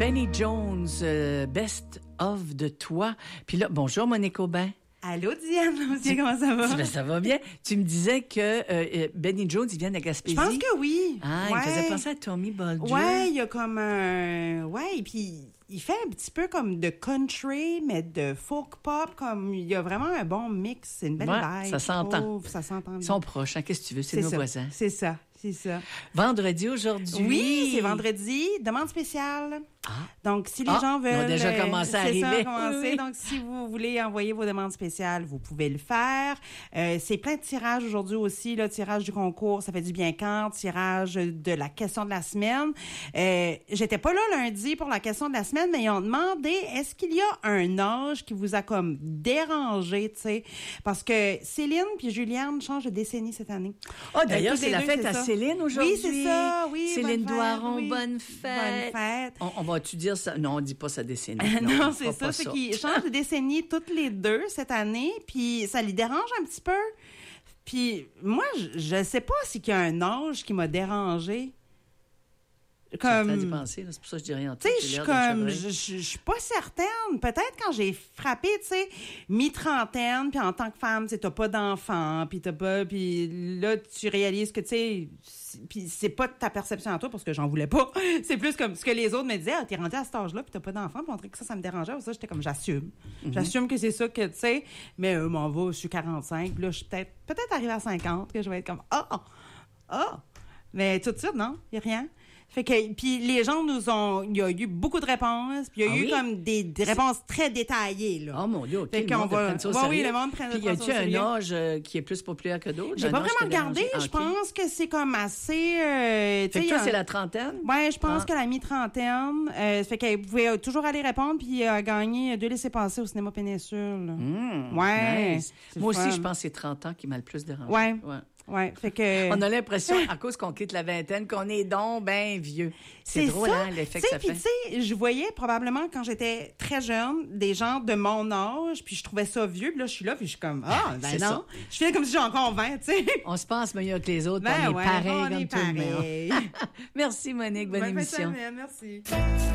Benny Jones, Best of de toi. Puis là, bonjour Monique Aubin. Allô Diane, comment ça va? Ben, ça va bien. Tu me disais que Benny Jones, il vient de la Gaspésie. Je pense que oui. Ah, ouais. Il faisait penser à Tommy Bolger. Ouais, il y a comme un... Ouais, et puis il fait un petit peu comme de country, mais de folk pop, comme il y a vraiment un bon mix. C'est une belle vibe. Ça s'entend. Ça s'entend bien. Ils sont proches, hein? Qu'est-ce que tu veux? C'est nos voisins. C'est ça. Vendredi aujourd'hui. Oui, c'est vendredi. Demande spéciale. Ah. Donc, si les gens veulent... Ils ont déjà commencé à arriver. C'est ça, commencé. Oui. Donc, si vous voulez envoyer vos demandes spéciales, vous pouvez le faire. C'est plein de tirages aujourd'hui aussi. Là, tirage du concours, ça fait du bien quand. Tirage de la question de la semaine. J'étais pas là lundi pour la question de la semaine, mais ils ont demandé, est-ce qu'il y a un âge qui vous a comme dérangé, tu sais? Parce que Céline puis Juliane changent de décennie cette année. Ah, d'ailleurs, c'est la fête à Céline aujourd'hui. Oui, c'est ça. Oui, Céline bonne Doiron, fête, bonne fête. Bonne fête. On va-tu dire ça? Non, on dit pas sa décennie. Non, c'est ça. C'est qu'ils changent de décennie toutes les deux cette année, puis ça les dérange un petit peu. Puis moi, je sais pas s'il y a un âge qui m'a dérangé. Comme... Ça fait penser, là, c'est pour ça que je dis rien. Tu sais, je suis comme, je suis pas certaine. Peut-être quand j'ai frappé, tu sais, mi-trentaine, puis en tant que femme, tu sais, t'as pas d'enfant, puis puis là, tu réalises que, tu sais, puis c'est pas ta perception à toi, parce que j'en voulais pas. C'est plus comme ce que les autres me disaient, t'es rendu à cet âge-là, puis t'as pas d'enfant, puis on dirait que ça me dérangeait. Ça, j'étais comme, j'assume. Mm-hmm. J'assume que c'est ça que, tu sais, mais m'en va, je suis 45, puis là, je suis peut-être arrivée à 50, que je vais être comme, mais tout de suite, non, y a rien. Fait que puis les gens il y a eu beaucoup de réponses, puis il y a eu comme des réponses très détaillées là. Oh mon Dieu, OK. Fait le monde prenne ça au sérieux. Oui, le monde prenne ça au sérieux. Puis y a-tu un âge qui est plus populaire que d'autres? J'ai pas vraiment regardé, je pense que c'est comme assez fait que toi, c'est la trentaine? Ouais, je pense que la mi-trentaine, fait que vous pouvez toujours aller répondre puis gagner 2 laissez-passer au cinéma Péninsule. Ouais. Nice. Moi aussi, je pense que c'est 30 ans qui m'a le plus dérangé. Ouais, fait que... On a l'impression, à cause qu'on quitte la vingtaine, qu'on est donc ben vieux. C'est drôle, hein, l'effet que ça fait. Tu sais, je voyais probablement quand j'étais très jeune, des gens de mon âge, puis je trouvais ça vieux, puis là, je suis là, puis je suis comme, ben non. Ça. Je fais comme si j'ai encore 20, tu sais. On se pense meilleur que les autres, on est pareil comme tout le monde. Merci, Monique, bonne émission. Merci.